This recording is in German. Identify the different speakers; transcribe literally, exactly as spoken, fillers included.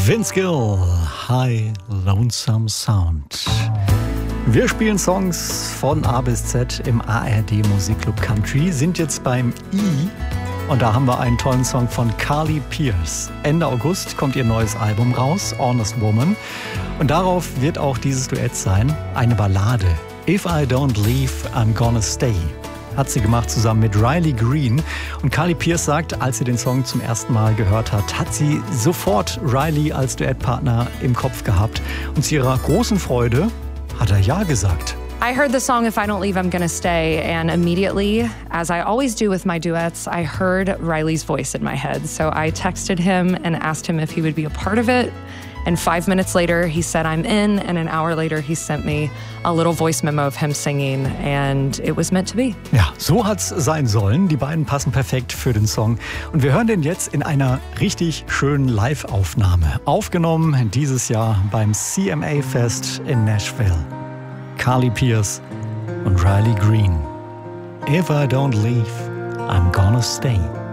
Speaker 1: Vince Gill, High Lonesome Sound. Wir spielen Songs von A bis Z im A R D Musikclub Country, sind jetzt beim I und da haben wir einen tollen Song von Carly Pearce. Ende August kommt ihr neues Album raus, Honest Woman, und darauf wird auch dieses Duett sein, eine Ballade. If I Don't Leave, I'm Gonna Stay. Hat sie gemacht zusammen mit Riley Green. Und Carly Pearce sagt, als sie den Song zum ersten Mal gehört hat, hat sie sofort Riley als Duettpartner im Kopf gehabt. Und zu ihrer großen Freude hat er Ja gesagt.
Speaker 2: I heard the song If I Don't Leave, I'm Gonna Stay, and immediately, as I always do with my duets, I heard Riley's voice in my head. So I texted him and asked him if he would be a part of it. And five minutes later, he said, I'm in. And an hour later, he sent me a little voice memo of him singing. And it was meant to be.
Speaker 1: Ja, so hat's sein sollen. Die beiden passen perfekt für den Song. Und wir hören den jetzt in einer richtig schönen Live-Aufnahme. Aufgenommen dieses Jahr beim C M A-Fest in Nashville. Carly Pearce und Riley Green. If I don't leave, I'm gonna stay.